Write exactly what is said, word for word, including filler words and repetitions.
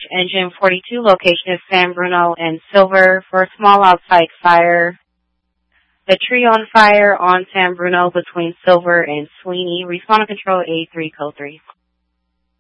Engine forty-two, location is San Bruno and Silver, for a small outside fire. The tree on fire on San Bruno between Silver and Sweeney. Respond to Control A three, Code three.